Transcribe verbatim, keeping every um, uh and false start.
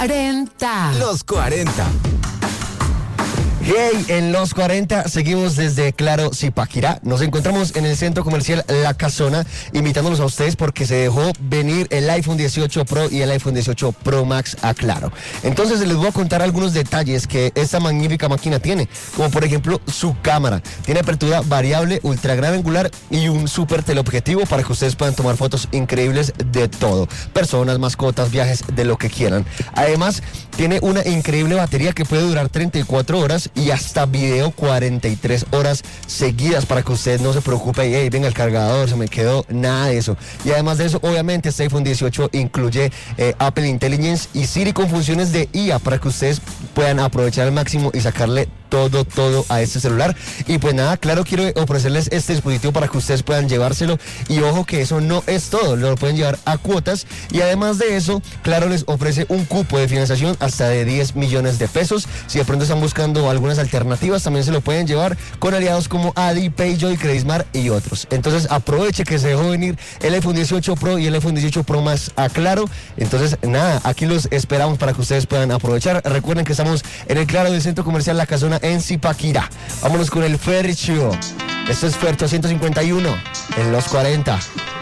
cuarenta. Los cuarenta. Hey, en los cuarenta seguimos desde Claro Zipaquirá. Nos encontramos en el centro comercial La Casona, invitándolos a ustedes porque se dejó venir el iPhone dieciocho Pro y el iPhone dieciocho Pro Max a Claro. Entonces les voy a contar algunos detalles que esta magnífica máquina tiene, como por ejemplo su cámara. Tiene apertura variable, ultra gran angular y un super teleobjetivo para que ustedes puedan tomar fotos increíbles de todo. Personas, mascotas, viajes, de lo que quieran. Además, tiene una increíble batería que puede durar treinta y cuatro horas y hasta video cuarenta y tres horas seguidas para que usted no se preocupe y hey, venga el cargador, se me quedó, nada de eso. Y además de eso, obviamente este iPhone dieciocho incluye eh, Apple Intelligence y Siri con funciones de I A para que ustedes puedan aprovechar al máximo y sacarle todo, todo a este celular. Y pues nada, Claro quiero ofrecerles este dispositivo para que ustedes puedan llevárselo. Y ojo que eso no es todo, lo pueden llevar a cuotas. Y además de eso, Claro les ofrece un cupo de financiación hasta de diez millones de pesos. Si de pronto están buscando algunas alternativas, también se lo pueden llevar con aliados como Adi, Payjoy, Credismart y otros. Entonces aproveche que se dejó venir el iPhone dieciocho Pro y el iPhone dieciocho Pro Max a Claro. Entonces nada, aquí los esperamos para que ustedes puedan aprovechar. Recuerden que estamos en el Claro del Centro Comercial La Casona en Zipaquirá. Vámonos con el Fercho. Esto es Fercho ciento cincuenta y uno en los cuarenta.